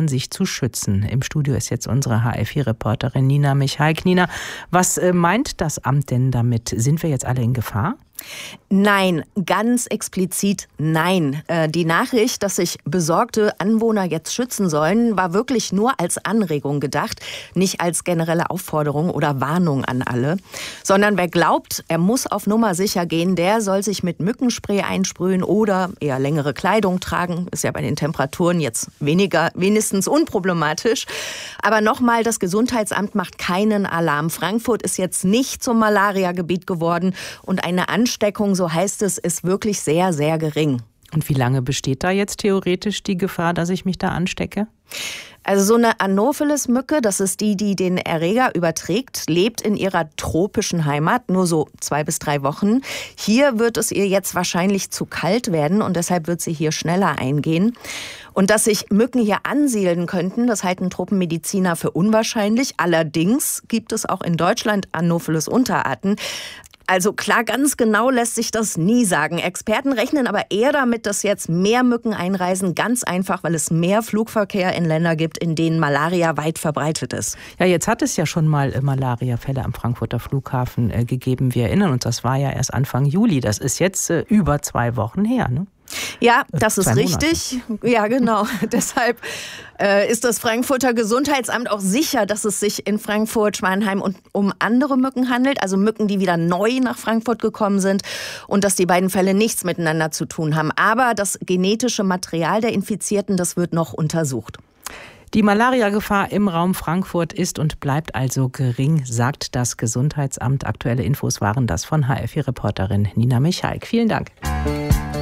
sich zu schützen. Im Studio ist jetzt unsere HR4-Reporterin Nina Michaik. Nina, was meint das Amt denn damit? Sind wir jetzt alle in Gefahr? Nein, ganz explizit nein. Die Nachricht, dass sich besorgte Anwohner jetzt schützen sollen, war wirklich nur als Anregung gedacht, nicht als generelle Aufforderung oder Warnung an alle. Sondern wer glaubt, er muss auf Nummer sicher gehen, der soll sich mit Mückenspray einsprühen oder eher längere Kleidung tragen. Ist ja bei den Temperaturen jetzt wenigstens unproblematisch. Aber nochmal, das Gesundheitsamt macht keinen Alarm. Frankfurt ist jetzt nicht zum Malaria-Gebiet geworden und eine Ansteckung, so heißt es, ist wirklich sehr, sehr gering. Und wie lange besteht da jetzt theoretisch die Gefahr, dass ich mich da anstecke? Also so eine Anopheles-Mücke, das ist die den Erreger überträgt, lebt in ihrer tropischen Heimat nur so 2 bis 3 Wochen. Hier wird es ihr jetzt wahrscheinlich zu kalt werden und deshalb wird sie hier schneller eingehen. Und dass sich Mücken hier ansiedeln könnten, das halten Tropenmediziner für unwahrscheinlich. Allerdings gibt es auch in Deutschland Anopheles-Unterarten. Also klar, ganz genau lässt sich das nie sagen. Experten rechnen aber eher damit, dass jetzt mehr Mücken einreisen. Ganz einfach, weil es mehr Flugverkehr in Länder gibt, in denen Malaria weit verbreitet ist. Ja, jetzt hat es ja schon mal Malaria-Fälle am Frankfurter Flughafen gegeben. Wir erinnern uns, das war ja erst Anfang Juli. Das ist jetzt über 2 Wochen her, ne? Ja, das ist richtig. Ja, genau. Deshalb ist das Frankfurter Gesundheitsamt auch sicher, dass es sich in Frankfurt-Schwanheim um andere Mücken handelt, also Mücken, die wieder neu nach Frankfurt gekommen sind und dass die beiden Fälle nichts miteinander zu tun haben. Aber das genetische Material der Infizierten, das wird noch untersucht. Die Malaria-Gefahr im Raum Frankfurt ist und bleibt also gering, sagt das Gesundheitsamt. Aktuelle Infos waren das von HR4-Reporterin Nina Michaik. Vielen Dank.